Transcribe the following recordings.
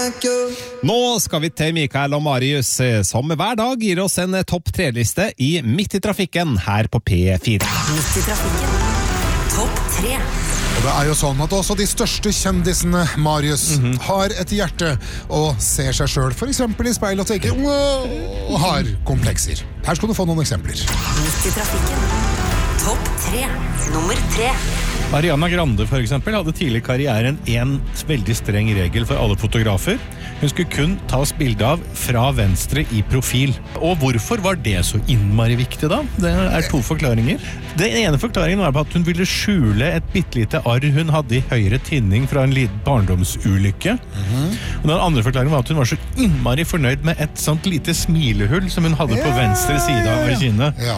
Nå skal vi til Mikael og Marius, som hver dag gir oss en topp 3-liste i Midt i trafikken her på P4. Midt i trafikken, topp 3. Og det jo sånn at også de største kjendisene, Marius, har et hjerte og ser seg selv for eksempel i speil og tenker og har komplekser. Her skal du få noen eksempler. Midt i trafikken, topp 3, nummer 3. Ariana Grande for eksempel hadde tidlig i karrieren en veldig streng regel for alle fotografer. Hun skulle kun tas bilde av fra venstre i profil. Og hvorfor var det så innmari viktig da? Det 2 forklaringer. Den ene forklaringen var på at hun ville skjule et bittelite arr hun hadde i høyre tinning fra en liten barndomsulykke. Og den andre forklaringen var at hun var så innmari fornøyd med et sånt lite smilehull som hun hadde på venstre side av kinnet. Ja.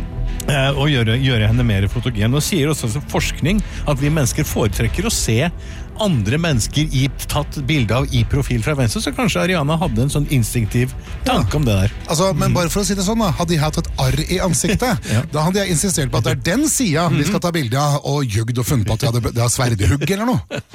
Og gjøre henne mer fotogen. Og sier også forskning at vi mennesker foretrekker å se andre mennesker tatt bilde av i profil fra venstre, så kanskje Ariana hadde en sånn instinktiv tanke om det der. Altså, men bare for å si det sånn da, hadde de hatt et arr i ansiktet, da hadde jeg insistert på at det den siden vi skal ta bilde av, og jugd og funnet på at de hadde sverdhugg eller noe.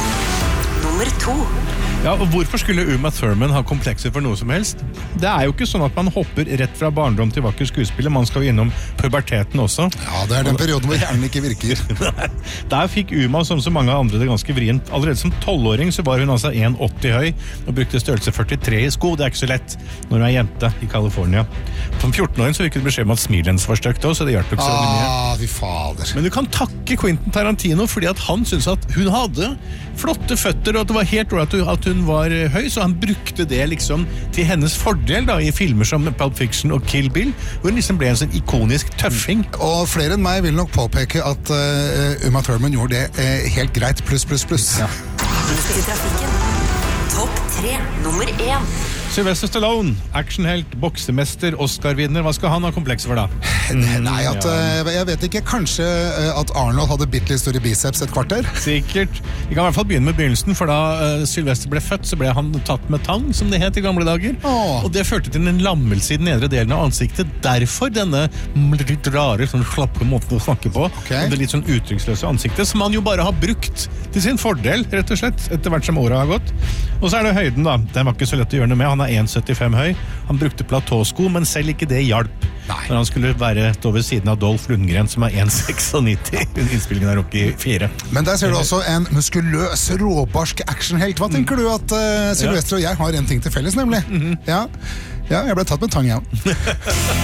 Nummer 2. Ja, og hvorfor skulle Uma Thurman ha komplekser for noe som helst? Det jo ikke sånn at man hopper rett fra barndom til vakker skuespiller, man skal jo innom puberteten også. Ja, det den perioden hvor hjernen ikke virker. Der fikk Uma, som så mange andre, det ganske vrient. Allerede som 12-åring så var hun altså 1,80 høy, og brukte størrelse 43 i sko. Det ikke så lett når hun jente i California. Som 14-åring så fikk hun beskjed om at smilet var støkt også, så det hjalp ikke så mye. Fy fader. Men du kan takke Quentin Tarantino fordi at han syntes at hun hadde flotte føtter, og at det var helt rart at hun var høy, så han brukte det liksom til hennes fordel da, i filmer som Pulp Fiction og Kill Bill, hvor hun liksom ble en sånn ikonisk tøffing. Og flere enn meg vil nok påpeke at Uma Thurman gjorde det helt greit, pluss. Ja. Midt i trafikken, topp 3, nummer 1. Sylvester Stallone, actionhelt, boksemester, Oscar-vinner. Hva skal han ha kompleks for da? Nei, jeg vet ikke. Kanskje at Arnold hadde bitte litt større biceps et kvarter? Sikkert. Vi kan i hvert fall begynne med begynnelsen, for da Sylvester ble født, så ble han tatt med tang, som det het i gamle dager. Og det førte til en lammelse i den nedre delen av ansiktet. Derfor denne litt rare, sånn slappe måten å snakke på. Og det litt sånn uttrykksløse ansiktet, som han jo bare har brukt til sin fordel, rett og slett, etter hvert som året har gått. Og så det høyden da. Den var ikke så lett å gjøre noe med. Han 1,75 høy. Han brukte platåsko, men selv ikke det hjalp. Når han skulle være ved siden av Dolph Lundgren, som 1,96. Innspillingen av Rocky 4. Men der ser du også en muskuløs, råbarsk actionhelt. Hva tenker du at Sylvester og jeg har en ting til felles, nemlig? Ja, jeg ble tatt med tang, ja.